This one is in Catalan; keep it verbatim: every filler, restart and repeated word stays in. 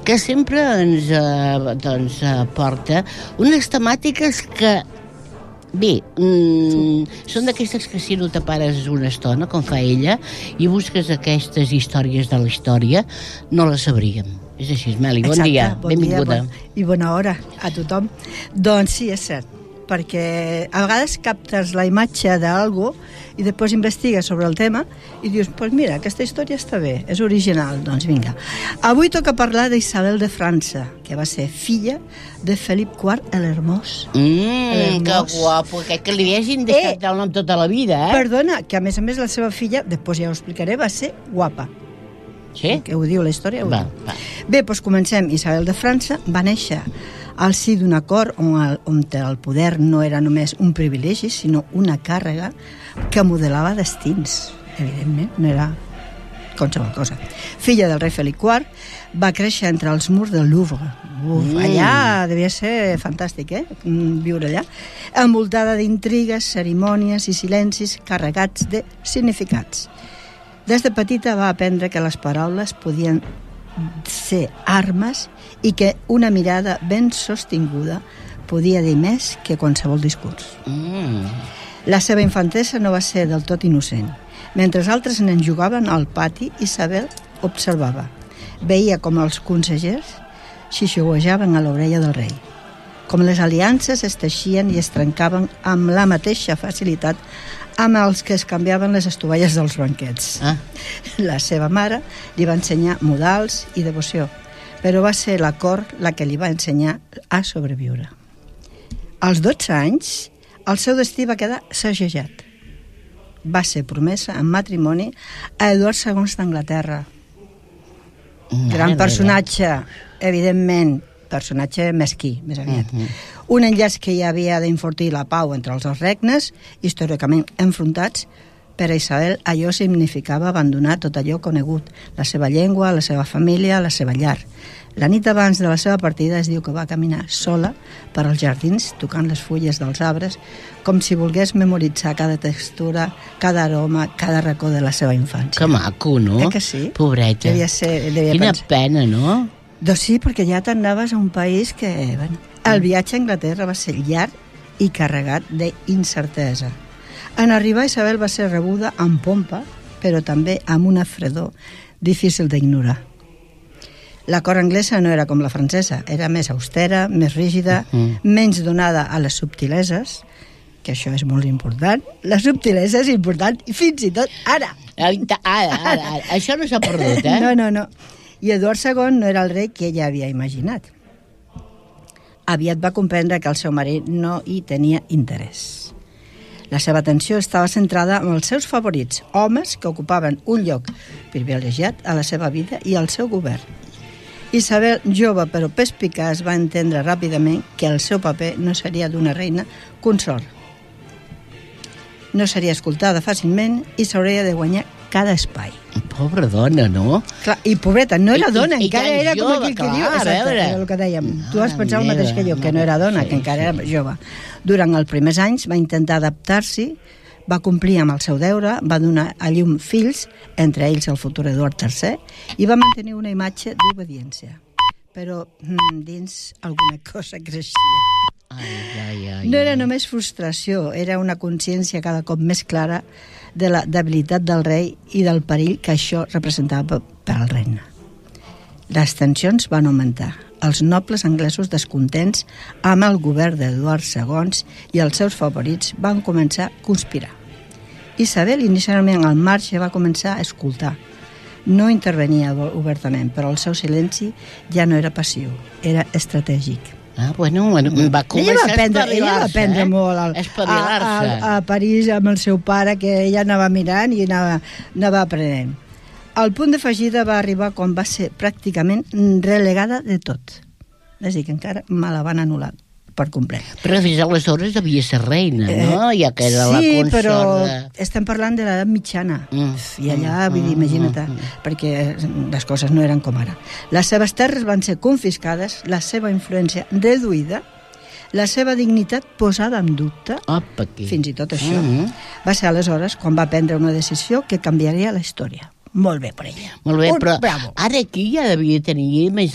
que sempre ens eh, doncs, eh, porta unes temàtiques que, bé, mm, són d'aquestes que si no te pares una estona, com fa ella, i busques aquestes històries de la història, no les sabríem. És així, Meli, bon Exacte, dia, bon benvinguda. Dia, bon, I bona hora a tothom. Doncs sí, és cert, perquè a vegades captes la imatge d'algú i després investigues sobre el tema i dius, pues mira, aquesta història està bé, és original, doncs vinga. Avui toca parlar d'Isabel de França, que va ser filla de Felip quart el Hermós. Mmm, que guapo, que, que li hagin deixat eh, el nom tota la vida, eh? Perdona, que a més a més la seva filla, després ja ho explicaré, va ser guapa. Sí? Que ho diu la història. Va, va. Bé, doncs comencem. Isabel de França va néixer al si d'un cort on el, on el poder no era només un privilegi, sinó una càrrega que modelava destins. Evidentment, no era qualsevol cosa. Filla del rei Felip quart, va créixer entre els murs del Louvre. Uf, mm. Allà devia ser fantàstic, eh? Viure allà. Envoltada d'intrigues, cerimònies i silencis carregats de significats. Des de petita va aprendre que les paraules podien ser armes i que una mirada ben sostinguda podia dir més que qualsevol discurs. Mm. La seva infantesa no va ser del tot innocent. Mentre altres nen jugaven al pati, Isabel observava. Veia com els consellers xiuxiuejaven a l'orella del rei, com les aliances es teixien i es trencaven amb la mateixa facilitat amb els que es canviaven les estovalles dels banquets. Ah. La seva mare li va ensenyar modals i devoció, però va ser la cort la que li va ensenyar a sobreviure. Als dotze anys, el seu destí va quedar segellat. Va ser promesa en matrimoni a Eduard segon d'Anglaterra. Gran personatge, evidentment, personatge mesquí, més aviat. Uh-huh. Un enllaç que ja havia d'enfortir la pau entre els dos regnes, històricament enfrontats. Per a Isabel allò significava abandonar tot allò conegut, la seva llengua, la seva família, la seva llar. La nit abans de la seva partida es diu que va caminar sola per als jardins, tocant les fulles dels arbres, com si volgués memoritzar cada textura, cada aroma, cada racó de la seva infància. Que maco, no? Eh que sí? Pobreta. Devia ser, devia Quina pensar. pena, no? Doncs sí, perquè ja t'anaves a un país que... Bueno, el viatge a Anglaterra va ser llarg i carregat d'incertesa. En arribar, Isabel va ser rebuda amb pompa, però també amb una fredor difícil d'ignorar. La cort anglesa no era com la francesa, era més austera, més rígida, uh-huh. menys donada a les subtileses, que això és molt important. La subtilesa és important, i fins i tot ara. Ara, ara, ara. Això no s'ha perdut, eh? No, no, no. I Eduard segon no era el rei que ella havia imaginat. Aviat va comprendre que el seu marit no hi tenia interès. La seva atenció estava centrada en els seus favorits, homes que ocupaven un lloc privilegiat a la seva vida i al seu govern. Isabel, jove però perspicaç, va entendre ràpidament que el seu paper no seria d'una reina consort. No seria escoltada fàcilment i s'hauria de guanyar cada espai. Pobra dona, no? Clar, i pobreta, no era dona, I, encara i era com jove, aquell que clar, diu. Exacte, era el que dèiem. No, tu vas pensar el mateix que jo, que no era dona, sí, que encara era jove. Durant els primers anys va intentar adaptar-s'hi, va complir amb el seu deure, va donar a llum fills, entre ells el futur Eduard tercer, i va mantenir una imatge d'obediència. Però mm, dins alguna cosa creixia. Ai, ai, ai, no era només frustració, era una consciència cada cop més clara de la debilitat del rei i del perill que això representava per al regne. Les tensions van augmentar. Els nobles anglesos descontents amb el govern d'Eduard segon i els seus favorits van començar a conspirar. Isabel, inicialment al marge, va començar a escoltar. No intervenia obertament, però el seu silenci ja no era passiu, era estratègic. Ah, bueno, bueno, va començar ella va aprendre, a espavilar-se. Ella va aprendre eh? molt al, a, a, a París amb el seu pare, que ella anava mirant i anava, anava aprenent. El punt de fallida va arribar quan va ser pràcticament relegada de tot. És a dir, que encara me la van anul·lar per complet. Però fins aleshores devia ser reina, no? Eh, ja que era sí, la consort però de... estem parlant de l'edat mitjana. Mm, I allà, mm, vull dir, imagina't, mm, mm. perquè les coses no eren com ara. Les seves terres van ser confiscades, la seva influència reduïda, la seva dignitat posada en dubte, Opa, aquí. Fins i tot això. Mm-hmm. Va ser aleshores quan va prendre una decisió que canviaria la història. Molt bé per ella. Molt bé, Un però bravo. ara aquí ja devia tenir més